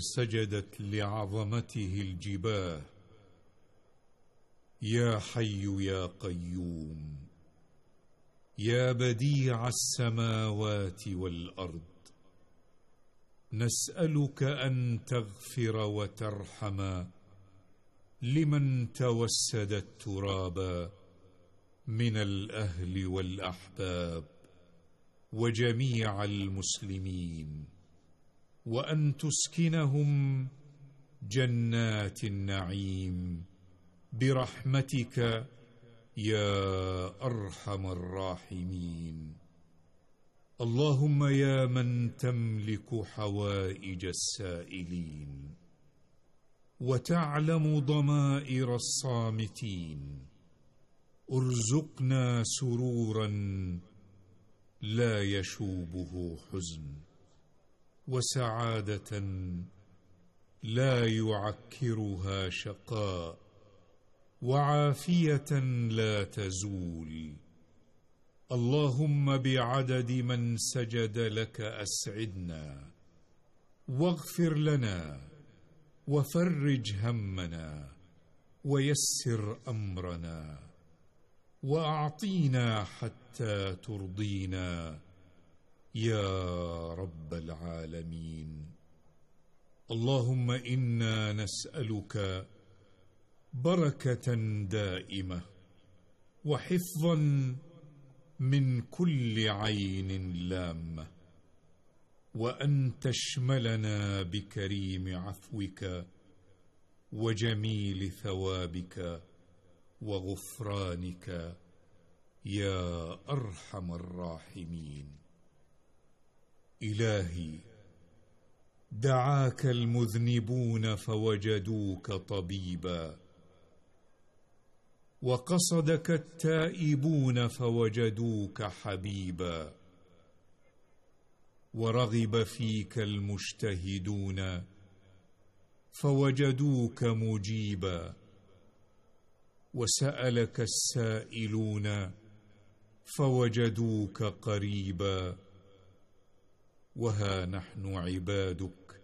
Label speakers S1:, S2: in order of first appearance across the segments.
S1: سجدت لعظمته الجباه. يا حي يا قيوم، يا بديع السماوات والأرض، نسألك أن تغفر وترحم لمن توسد التراب من الأهل والأحباب وجميع المسلمين، وأن تسكنهم جنات النعيم برحمتك يا أرحم الراحمين. اللهم يا من تملك حوائج السائلين وتعلم ضمائر الصامتين، ارزقنا سرورا لا يشوبه حزن، وسعادة لا يعكرها شقاء، وعافية لا تزول. اللهم بعدد من سجد لك أسعدنا، واغفر لنا، وفرج همنا، ويسر أمرنا، وأعطينا حتى ترضينا يا رب العالمين. اللهم إنا نسألك بركة دائمة، وحفظا من كل عين لامة، وأن تشملنا بكريم عفوك وجميل ثوابك وغفرانك يا أرحم الراحمين. إلهي، دعاك المذنبون فوجدوك طبيبا، وقصدك التائبون فوجدوك حبيبا، ورغب فيك المجتهدون فوجدوك مجيبا، وسألك السائلون فوجدوك قريبا. وها نحن عبادك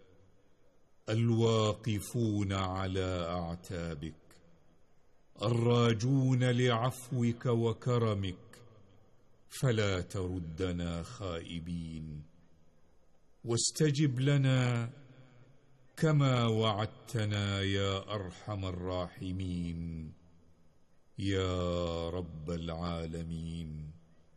S1: الواقفون على أعتابك، الراجون لعفوك وكرمك، فلا تردنا خائبين، واستجب لنا كما وعدتنا يا أرحم الراحمين يا رب العالمين.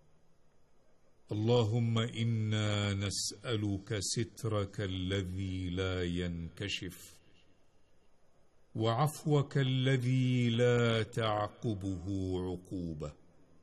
S1: اللهم إنا نسألك سترك الذي لا ينكشف، وعفوك الذي لا تعقبه عقوبة،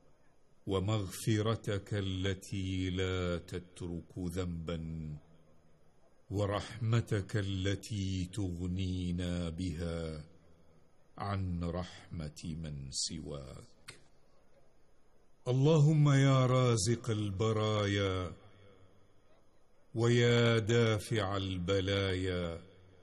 S1: ومغفرتك التي لا تترك ذنبا، ورحمتك التي تغنينا بها عن رحمة من سواك. اللهم يا رازق البرايا، ويا دافع البلايا،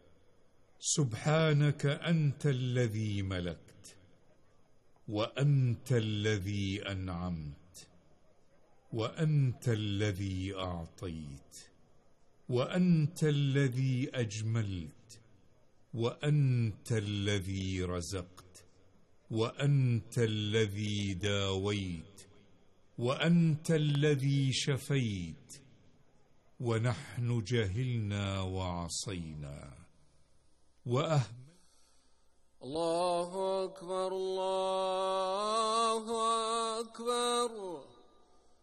S1: سبحانك أنت الذي ملكت، وأنت الذي أنعمت، وأنت الذي أعطيت، وأنت الذي أجملت، وأنت الذي رزقت، وأنت الذي داويت، وأنت الذي شفيت، ونحن جهلنا وعصينا
S2: الله أكبر، الله أكبر.